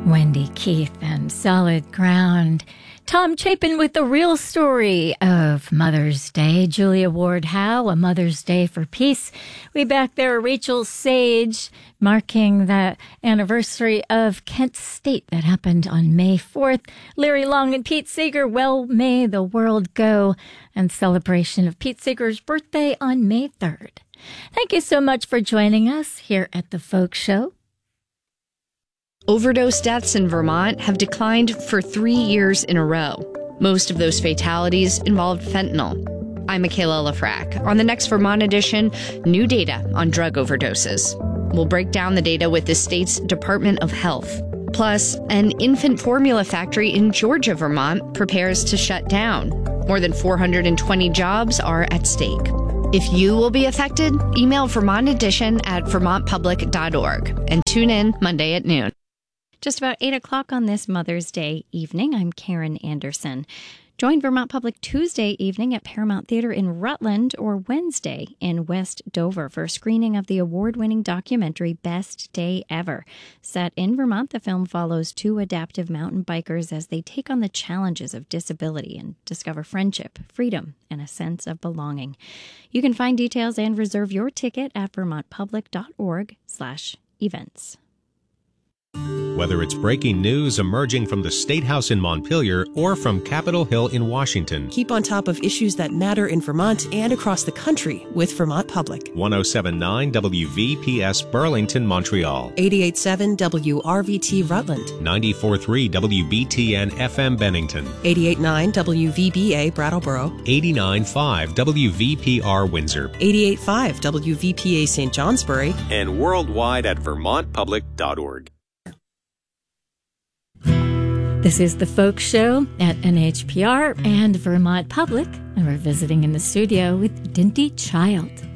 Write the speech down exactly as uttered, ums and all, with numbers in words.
Wendy Keith and Solid Ground. Tom Chapin with the real story of Mother's Day. Julia Ward Howe, A Mother's Day for Peace. We back there, Rachel Sage, marking the anniversary of Kent State that happened on May fourth. Larry Long and Pete Seeger, Well May the World Go, and celebration of Pete Seeger's birthday on May third. Thank you so much for joining us here at The Folk Show. Overdose deaths in Vermont have declined for three years in a row. Most of those fatalities involved fentanyl. I'm Michaela Lafrac. On the next Vermont edition, new data on drug overdoses. We'll break down the data with the state's Department of Health. Plus, an infant formula factory in Georgia, Vermont prepares to shut down. More than four hundred twenty jobs are at stake. If you will be affected, email Vermont Edition at vermont public dot org and tune in Monday at noon. Just about eight o'clock on this Mother's Day evening, I'm Karen Anderson. Join Vermont Public Tuesday evening at Paramount Theater in Rutland or Wednesday in West Dover for a screening of the award-winning documentary Best Day Ever. Set in Vermont, the film follows two adaptive mountain bikers as they take on the challenges of disability and discover friendship, freedom, and a sense of belonging. You can find details and reserve your ticket at vermont public dot org slash events. Whether it's breaking news emerging from the State House in Montpelier or from Capitol Hill in Washington, keep on top of issues that matter in Vermont and across the country with Vermont Public. one oh seven point nine W V P S Burlington, Montreal. eighty-eight point seven W R V T Rutland. ninety-four point three W B T N F M Bennington. eighty-eight point nine W V B A Brattleboro. eighty-nine point five W V P R Windsor. eighty-eight point five W V P A Saint Johnsbury. And worldwide at vermont public dot org. This is The Folk Show at N H P R and Vermont Public, and we're visiting in the studio with Dinty Child.